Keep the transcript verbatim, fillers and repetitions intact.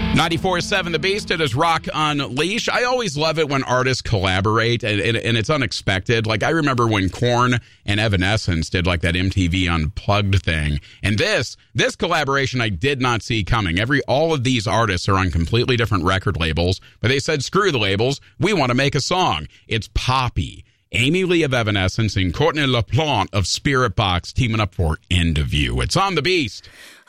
ninety-four point seven The Beast. It is Rock Unleashed. I always love it when artists collaborate, and, and, and it's unexpected. Like, I remember when Korn and Evanescence did, like, that M T V Unplugged thing. And this, this collaboration I did not see coming. Every All of these artists are on completely different record labels, but they said, screw the labels. We want to make a song. It's Poppy, Amy Lee of Evanescence, and Courtney LaPlante of Spirit Box teaming up for End of You. It's on The Beast.